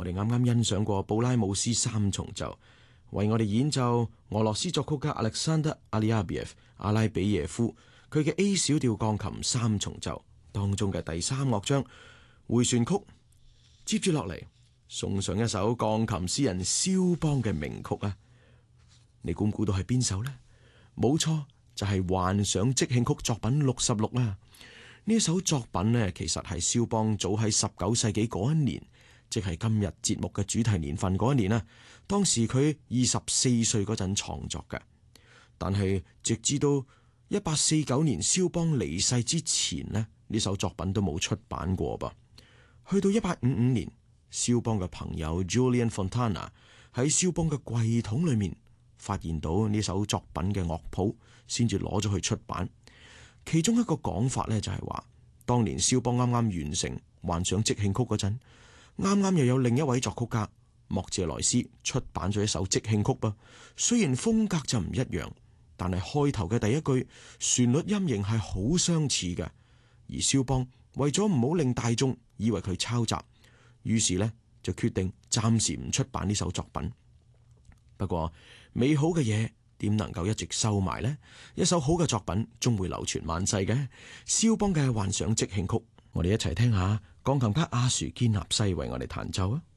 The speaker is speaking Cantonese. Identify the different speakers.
Speaker 1: 我哋啱啱欣賞過布拉姆斯三重奏，為我哋演奏俄羅斯作曲家亞歷山德阿里亞別夫阿拉比耶夫佢嘅 A 小調鋼琴三重奏當中嘅第三樂章回旋曲。接住落嚟送上一首鋼琴詩人肖邦嘅名曲啊！你估唔估到係邊首呢？冇錯，就係幻想即興曲作品66啊！呢首作品呢，其實係肖邦早喺19世紀嗰一年，即係今日節目嘅主題年份嗰一年啊。當時佢24歲嗰陣創作嘅，但係直至到1849年肖邦離世之前呢，呢首作品都冇出版過噃。去到1855年，肖邦嘅朋友 Julian Fontana 喺肖邦嘅櫃桶裏面發現到呢首作品嘅樂譜，先至攞咗去出版。其中一個講法呢，就係話，當年肖邦啱啱完成幻想即興曲嗰陣，啱啱又有另一位作曲家莫謝萊斯出版咗一首即興曲噃。雖然風格就唔一樣，但係開頭嘅第一句旋律音型係好相似嘅。而肖邦為咗唔好令大眾以為佢抄襲，於是呢就決定暫時唔出版呢首作品。不過美好嘅嘢點能夠一直收埋呢？一首好嘅作品終會流傳萬世嘅。肖邦嘅幻想即興曲，我哋一齊聽下鋼琴家阿殊堅納西為我哋彈奏啊！